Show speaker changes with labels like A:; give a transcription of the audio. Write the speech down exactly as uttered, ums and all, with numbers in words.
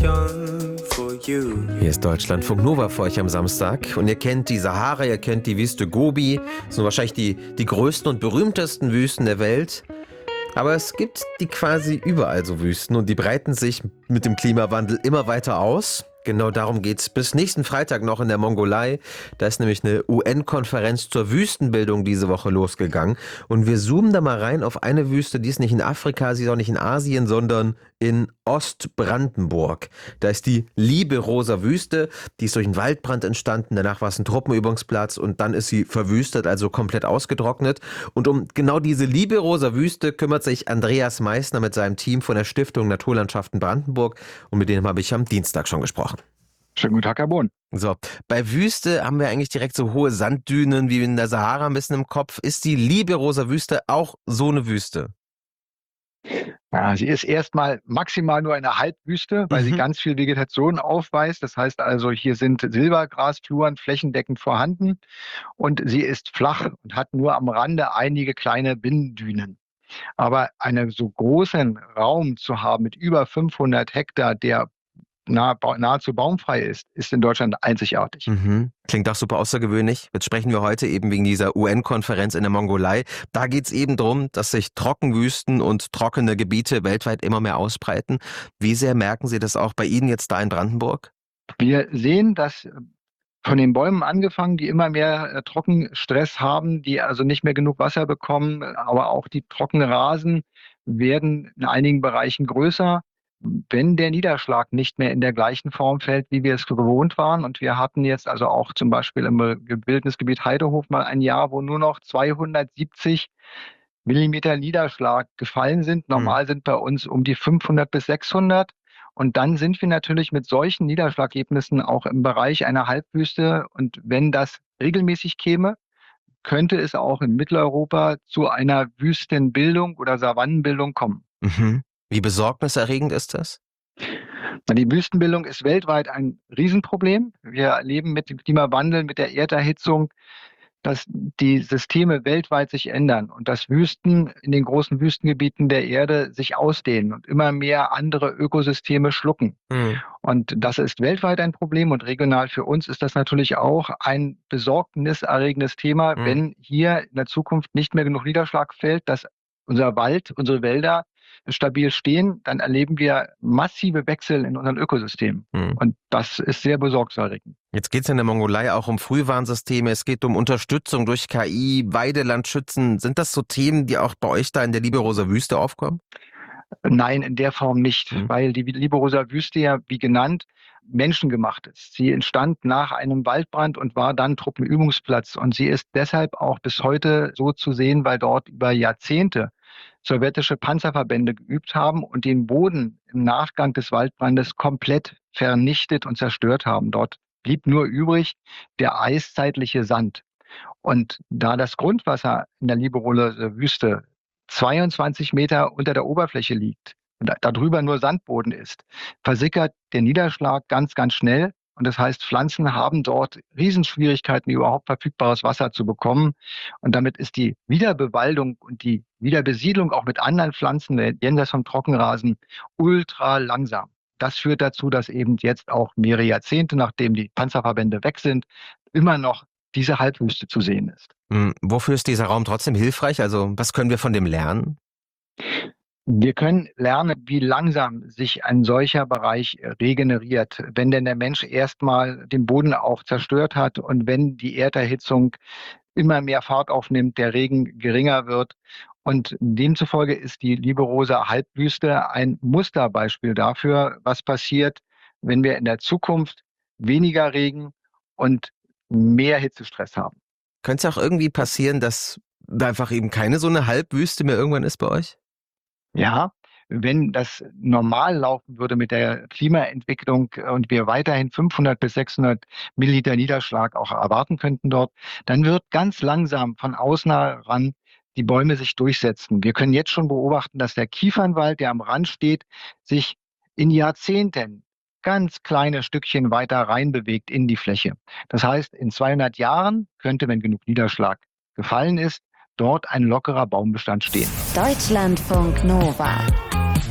A: Hier ist Deutschlandfunk Nova für euch am Samstag. Und ihr kennt die Sahara, ihr kennt die Wüste Gobi. Das sind wahrscheinlich die, die größten und berühmtesten Wüsten der Welt. Aber es gibt die quasi überall so Wüsten und die breiten sich mit dem Klimawandel immer weiter aus. Genau darum geht's bis nächsten Freitag noch in der Mongolei. Da ist nämlich eine U N-Konferenz zur Wüstenbildung diese Woche losgegangen. Und wir zoomen da mal rein auf eine Wüste, die ist nicht in Afrika, sie ist auch nicht in Asien, sondern in Ostbrandenburg. Da ist die Liberoser Wüste, die ist durch einen Waldbrand entstanden, danach war es ein Truppenübungsplatz und dann ist sie verwüstet, also komplett ausgetrocknet. Und um genau diese Liberoser Wüste kümmert sich Andreas Meissner mit seinem Team von der Stiftung Naturlandschaften Brandenburg und mit denen habe ich am Dienstag schon gesprochen.
B: Schönen guten Tag, Herr Bohn.
A: So, bei Wüste haben wir eigentlich direkt so hohe Sanddünen wie in der Sahara ein bisschen im Kopf. Ist die Liberoser Wüste auch so eine Wüste?
B: Ja, sie ist erstmal maximal nur eine Halbwüste, weil mhm. sie ganz viel Vegetation aufweist. Das heißt also, hier sind Silbergrasfluren flächendeckend vorhanden und sie ist flach und hat nur am Rande einige kleine Binnendünen. Aber einen so großen Raum zu haben mit über fünfhundert Hektar, der nah, nahezu baumfrei ist, ist in Deutschland einzigartig.
A: Mhm. Klingt auch super außergewöhnlich. Jetzt sprechen wir heute eben wegen dieser U N-Konferenz in der Mongolei. Da geht es eben darum, dass sich Trockenwüsten und trockene Gebiete weltweit immer mehr ausbreiten. Wie sehr merken Sie das auch bei Ihnen jetzt da in Brandenburg?
B: Wir sehen, dass von den Bäumen angefangen, die immer mehr äh, Trockenstress haben, die also nicht mehr genug Wasser bekommen, aber auch die trockenen Rasen werden in einigen Bereichen größer, wenn der Niederschlag nicht mehr in der gleichen Form fällt, wie wir es gewohnt waren. Und wir hatten jetzt also auch zum Beispiel im Wildnisgebiet Heidehof mal ein Jahr, wo nur noch zweihundertsiebzig Millimeter Niederschlag gefallen sind. Normal sind bei uns um die fünfhundert bis sechshundert. Und dann sind wir natürlich mit solchen Niederschlagergebnissen auch im Bereich einer Halbwüste. Und wenn das regelmäßig käme, könnte es auch in Mitteleuropa zu einer Wüstenbildung oder Savannenbildung kommen.
A: Mhm. Wie besorgniserregend ist das?
B: Die Wüstenbildung ist weltweit ein Riesenproblem. Wir erleben mit dem Klimawandel, mit der Erderhitzung, dass die Systeme weltweit sich ändern und dass Wüsten in den großen Wüstengebieten der Erde sich ausdehnen und immer mehr andere Ökosysteme schlucken. Mhm. Und das ist weltweit ein Problem und regional für uns ist das natürlich auch ein besorgniserregendes Thema, mhm. wenn hier in der Zukunft nicht mehr genug Niederschlag fällt, dass unser Wald, unsere Wälder stabil stehen, dann erleben wir massive Wechsel in unseren Ökosystemen. Hm. Und das ist sehr besorgniserregend.
A: Jetzt geht es in der Mongolei auch um Frühwarnsysteme, es geht um Unterstützung durch K I, Weidelandschützen. Sind das so Themen, die auch bei euch da in der Liberoser Wüste aufkommen?
B: Nein, in der Form nicht, hm. weil die Liberoser Wüste ja, wie genannt, menschengemacht ist. Sie entstand nach einem Waldbrand und war dann Truppenübungsplatz. Und sie ist deshalb auch bis heute so zu sehen, weil dort über Jahrzehnte sowjetische Panzerverbände geübt haben und den Boden im Nachgang des Waldbrandes komplett vernichtet und zerstört haben. Dort blieb nur übrig der eiszeitliche Sand. Und da das Grundwasser in der Liberoser Wüste zweiundzwanzig Meter unter der Oberfläche liegt und darüber nur Sandboden ist, versickert der Niederschlag ganz, ganz schnell. Und das heißt, Pflanzen haben dort Riesenschwierigkeiten, überhaupt verfügbares Wasser zu bekommen. Und damit ist die Wiederbewaldung und die Wiederbesiedlung auch mit anderen Pflanzen, jenseits vom Trockenrasen, ultra langsam. Das führt dazu, dass eben jetzt auch mehrere Jahrzehnte, nachdem die Panzerverbände weg sind, immer noch diese Halbwüste zu sehen ist.
A: Hm, wofür ist dieser Raum trotzdem hilfreich? Also was können wir von dem lernen?
B: Wir können lernen, wie langsam sich ein solcher Bereich regeneriert, wenn denn der Mensch erstmal den Boden auch zerstört hat und wenn die Erderhitzung immer mehr Fahrt aufnimmt, der Regen geringer wird. Und demzufolge ist die Liberoser Halbwüste ein Musterbeispiel dafür, was passiert, wenn wir in der Zukunft weniger Regen und mehr Hitzestress haben.
A: Könnte es auch irgendwie passieren, dass da einfach eben keine so eine Halbwüste mehr irgendwann ist bei euch?
B: Ja, wenn das normal laufen würde mit der Klimaentwicklung und wir weiterhin fünfhundert bis sechshundert Milliliter Niederschlag auch erwarten könnten dort, dann wird ganz langsam von außen heran die Bäume sich durchsetzen. Wir können jetzt schon beobachten, dass der Kiefernwald, der am Rand steht, sich in Jahrzehnten ganz kleine Stückchen weiter reinbewegt in die Fläche. Das heißt, in zweihundert Jahren könnte, wenn genug Niederschlag gefallen ist, dort ein lockerer Baumbestand stehen.
C: Deutschlandfunk Nova.